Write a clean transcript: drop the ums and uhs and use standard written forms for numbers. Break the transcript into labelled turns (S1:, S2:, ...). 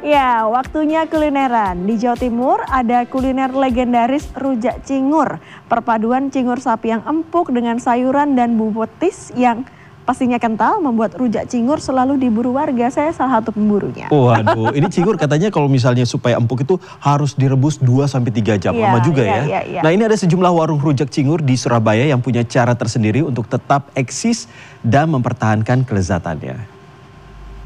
S1: Ya, waktunya kulineran. Di Jawa Timur ada kuliner legendaris rujak cingur. Perpaduan cingur sapi yang empuk dengan sayuran dan bumbu petis yang pastinya kental membuat rujak cingur selalu diburu warga. Saya salah satu pemburunya.
S2: Waduh, ini cingur katanya kalau misalnya supaya empuk itu harus direbus 2-3 jam. Lama juga ya. Nah, ini ada sejumlah warung rujak cingur di Surabaya yang punya cara tersendiri untuk tetap eksis dan mempertahankan kelezatannya.